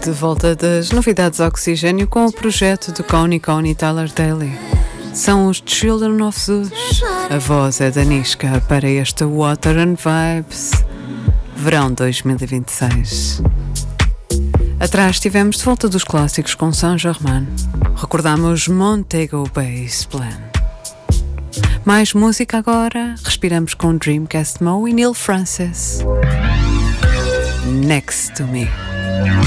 de volta das novidades Oxigênio com o projeto de Connie e Tyler Daly. São os Children of Zeus. A voz é da Niska para este Water and Vibes Verão 2026. Atrás tivemos de volta dos clássicos com Saint-Germain. Recordamos Montego Bay Plan. Mais música agora. Respiramos com Dreamcast Mo e Neil Francis. Next to Me.